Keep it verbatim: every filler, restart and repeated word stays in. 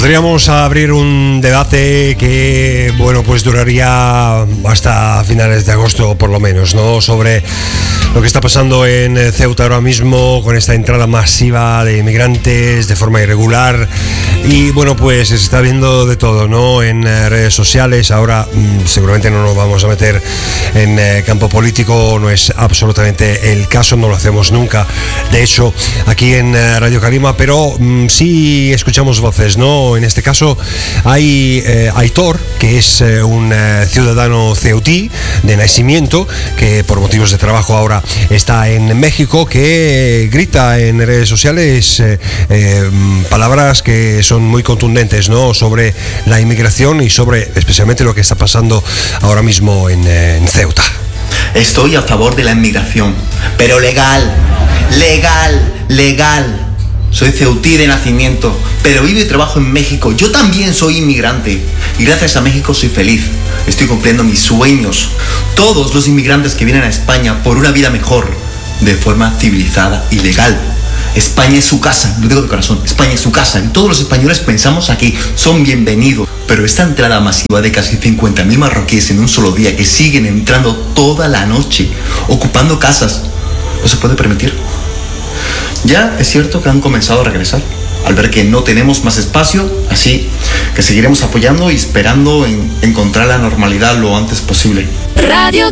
Podríamos abrir un debate que, bueno, pues duraría hasta finales de agosto por lo menos, ¿no? Sobre lo que está pasando en Ceuta ahora mismo con esta entrada masiva de inmigrantes de forma irregular. Y bueno, pues se está viendo de todo, ¿no? En redes sociales. Ahora mmm, seguramente no nos vamos a meter en eh, campo político, no es absolutamente el caso, no lo hacemos nunca. De hecho, aquí en eh, Radio Calima, pero mmm, sí escuchamos voces, ¿no? En este caso hay eh, Aitor, que es eh, un eh, ciudadano ceutí de nacimiento, que por motivos de trabajo ahora está en México, que eh, grita en redes sociales eh, eh, palabras que son muy contundentes, ¿no? Sobre la inmigración y sobre especialmente lo que está pasando ahora mismo en, eh, en Ceuta. Estoy a favor de la inmigración, pero legal, legal, legal. Soy ceutí de nacimiento, pero vivo y trabajo en México. Yo también soy inmigrante y gracias a México soy feliz. Estoy cumpliendo mis sueños. Todos los inmigrantes que vienen a España por una vida mejor, de forma civilizada y legal. España es su casa, lo digo de corazón, España es su casa y todos los españoles pensamos aquí, son bienvenidos. Pero esta entrada masiva de casi cincuenta mil marroquíes en un solo día que siguen entrando toda la noche, ocupando casas, no se puede permitir. Ya es cierto que han comenzado a regresar, al ver que no tenemos más espacio, así que seguiremos apoyando y esperando en encontrar la normalidad lo antes posible. Radio